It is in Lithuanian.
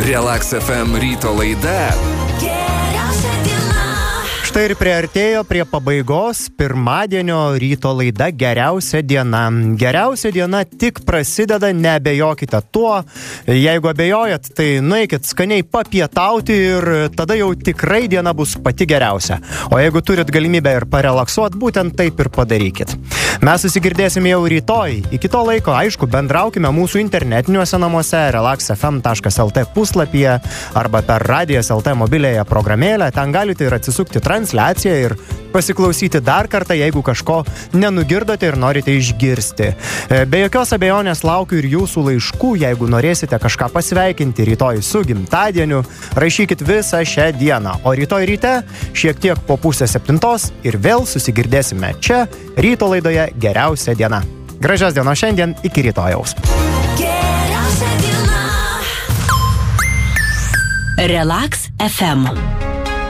Relax FM ryto laida. Štai ir priartėjo prie pabaigos pirmadienio ryto laida Geriausia diena. Geriausia diena tik prasideda, neabejokite tuo. Jeigu abejojat, tai nueikit skaniai papietauti ir tada jau tikrai diena bus pati geriausia. O jeigu turit galimybę ir parelaksuot, būtent taip ir padarykit. Mes susigirdėsime jau rytoj. Iki to laiko, aišku, bendraukime mūsų internetiniuose namuose relaxfm.lt puslapyje arba per Radijas.lt mobiliąją programėlę. Ten galite ir atsisukti transliaciją ir pasiklausyti dar kartą, jeigu kažko nenugirdote ir norite išgirsti. Be jokios abejonės laukiu ir jūsų laiškų, jeigu norėsite kažką pasveikinti rytoj su gimtadieniu, rašykit visą šią dieną. O rytoj ryte, šiek tiek po 6:30 ir vėl susigirdėsime čia, ryto laidoje Geriausia diena. Gražios dienos šiandien, iki rytojaus. Relax FM.